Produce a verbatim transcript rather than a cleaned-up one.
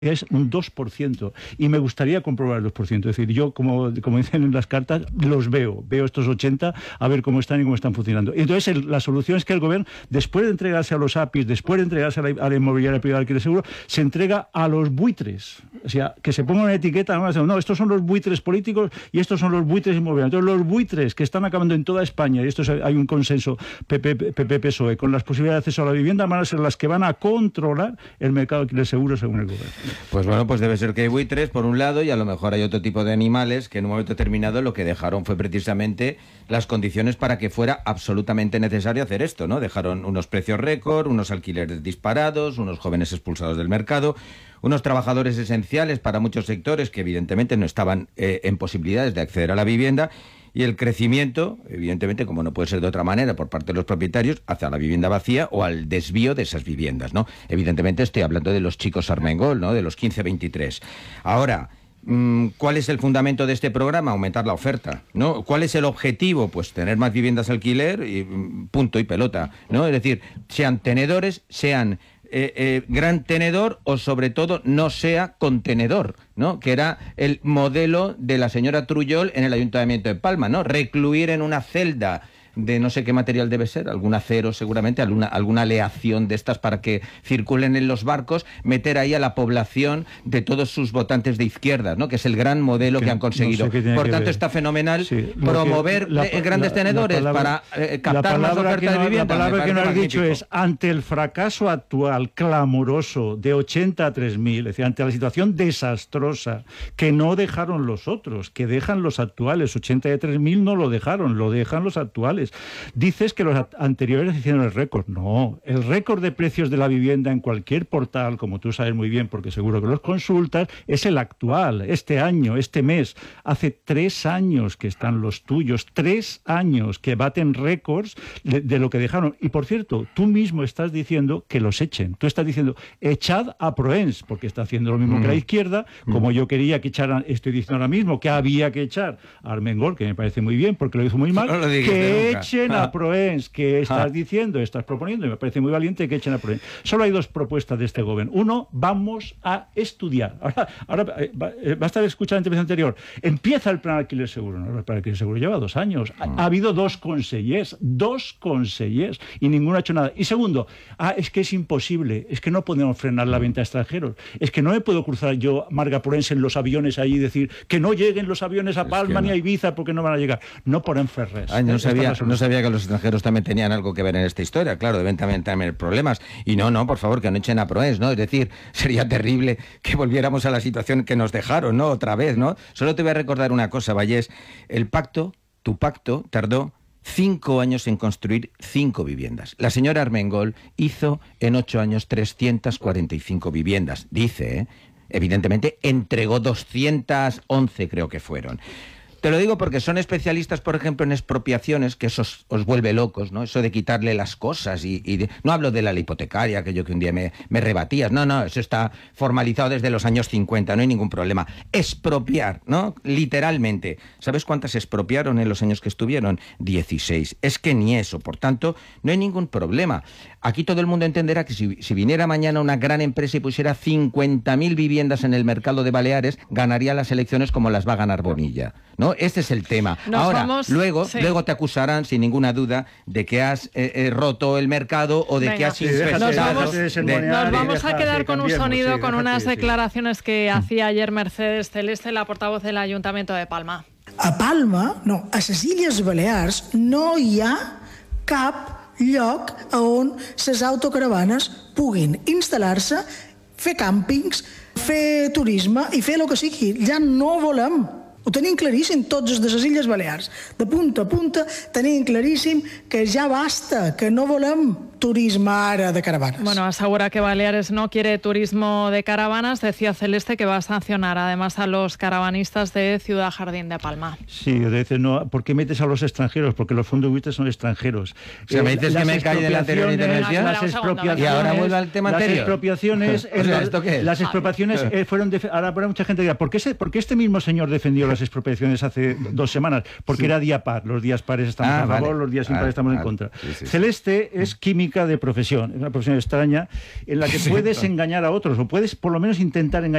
es un dos por ciento y me gustaría comprobar el dos por ciento. Es decir, yo, como, como dicen en las cartas, los veo, veo estos ochenta a ver cómo están y cómo están funcionando. Y entonces el, la solución es que el gobierno, después de entregarse a los A P Is, después de entregarse a la, a la inmobiliaria privada de alquiler seguro, se entrega a los buitres. O sea, que se ponga una etiqueta, no, no, estos son los buitres políticos y estos son los buitres inmobiliarios. Entonces los buitres que están acabando en toda España, y esto es, hay un consenso P P P S O E, con las posibilidades de acceso a la vivienda, van a ser las que van a controlar el mercado de alquiler seguro según el gobierno. Pues bueno, pues debe ser que hay buitres por un lado y a lo mejor hay otro tipo de animales que en un momento determinado lo que dejaron fue precisamente las condiciones para que fuera absolutamente necesario hacer esto, ¿no? Dejaron unos precios récord, unos alquileres disparados, unos jóvenes expulsados del mercado, unos trabajadores esenciales para muchos sectores que evidentemente no estaban eh, en posibilidades de acceder a la vivienda. Y el crecimiento, evidentemente, como no puede ser de otra manera, por parte de los propietarios, hacia la vivienda vacía o al desvío de esas viviendas, ¿no? Evidentemente estoy hablando de los chicos Armengol, ¿no? De los quince veintitrés. Ahora, ¿cuál es el fundamento de este programa? Aumentar la oferta, ¿no? ¿Cuál es el objetivo? Pues tener más viviendas de alquiler y punto y pelota, ¿no? Es decir, sean tenedores, sean Eh, eh, gran tenedor o sobre todo no sea contenedor, ¿no? Que era el modelo de la señora Trullol en el Ayuntamiento de Palma, ¿no? Recluir en una celda de no sé qué material debe ser, algún acero seguramente, alguna, alguna aleación de estas para que circulen en los barcos, meter ahí a la población de todos sus votantes de izquierda, ¿no? Que es el gran modelo que, que han conseguido. No sé Por tanto, está fenomenal sí, promover que, la, grandes la, tenedores la palabra, para eh, captar más oferta no, de vivienda. La palabra que no has dicho es, ante el fracaso actual, clamoroso, de ochenta a tres mil, es decir, ante la situación desastrosa, que no dejaron los otros, que dejan los actuales, ochenta y tres mil no lo dejaron, lo dejan los actuales. Dices que los anteriores hicieron el récord. No, el récord de precios de la vivienda en cualquier portal, como tú sabes muy bien, porque seguro que los consultas, es el actual, este año, este mes. Hace tres años que están los tuyos, tres años que baten récords de, de lo que dejaron. Y por cierto, tú mismo estás diciendo que los echen. Tú estás diciendo, echad a Proens, porque está haciendo lo mismo mm. que la izquierda, mm. como yo quería que echaran, estoy diciendo ahora mismo, que había que echar a Armengol, que me parece muy bien, porque lo hizo muy mal, no lo que echen a Proens, que estás diciendo, estás proponiendo, y me parece muy valiente que echen a Proens. Solo hay dos propuestas de este gobierno. Uno, vamos a estudiar. Ahora, ahora va, basta de escuchar la intervención anterior. Empieza el plan alquiler seguro. ¿No? El plan alquiler seguro lleva dos años. Ha, ha habido dos consellers, dos consellers, y ninguno ha hecho nada. Y segundo, ah, es que es imposible, es que no podemos frenar la venta a extranjeros. Es que no me puedo cruzar yo, Marga Proens, en los aviones ahí y decir que no lleguen los aviones a Palma es que no. ni a Ibiza porque no van a llegar. No por Ferres. Ay, no sabía, no sabía que los extranjeros también tenían algo que ver en esta historia. Claro, deben también tener problemas. Y no, no, por favor, que no echen a Proens, ¿no? Es decir, sería terrible que volviéramos a la situación que nos dejaron, ¿no? Otra vez, ¿no? Solo te voy a recordar una cosa, Vallés. El pacto, tu pacto, tardó cinco años en construir cinco viviendas. La señora Armengol hizo en ocho años trescientas cuarenta y cinco viviendas. Dice, ¿eh? Evidentemente, entregó doscientas once, creo que fueron. Te lo digo porque son especialistas, por ejemplo, en expropiaciones, que eso os, os vuelve locos, ¿no? Eso de quitarle las cosas y... y de... No hablo de la ley hipotecaria, aquello que un día me, me rebatías. No, no, eso está formalizado desde los años cincuenta, no hay ningún problema. Expropiar, ¿no? Literalmente. ¿Sabes cuántas expropiaron en los años que estuvieron? dieciséis. Es que ni eso. Por tanto, no hay ningún problema. Aquí todo el mundo entenderá que si, si viniera mañana una gran empresa y pusiera cincuenta mil viviendas en el mercado de Baleares, ganaría las elecciones como las va a ganar Bonilla, ¿no? Este es el tema. Nos Ahora, vamos, luego, sí. luego te acusarán, sin ninguna duda, de que has eh, eh, roto el mercado o de Venga. que has Sí, infestado... Nos vamos, de, nos vamos a quedar sí, con un sonido, sí, con unas sí, declaraciones sí. que hacía ayer Mercedes Celeste, la portavoz del Ayuntamiento de Palma. A Palma, no, a les Illes Balears no hi ha cap lloc on les autocaravanes puguin instal·lar-se, fer càmpings, fer turisme i fer el que sigui. Ja no volem. Ho tenim claríssim tots els de les Illes Balears. De punta a punta tenim claríssim que ja basta, que no volem turisme ara de caravanas. Bueno, asegura que Baleares no quiere turismo de caravanas. Decía Celeste que va a sancionar además a los caravanistas de Ciudad Jardín de Palma. Sí, dice, no, ¿por qué metes a los extranjeros? Porque los fondos buitres son extranjeros. O sea, me dices eh, que me cae de la anterior intervención. Las expropiaciones, y ahora vuelve al tema anterior. Las expropiaciones, o sea, ¿esto qué es? Las expropiaciones eh, fueron... Def- ahora habrá mucha gente que dirá, ¿por qué, se, ¿por qué este mismo señor defendió las expropiaciones hace dos semanas? Porque sí. era día par. Los días pares estamos ah, a favor, vale. los días impares vale, estamos vale. en contra. Sí, sí, Celeste sí. es químico única de profesión. Es una profesión extraña en la que puedes engañar a otros o puedes por lo menos intentar engañar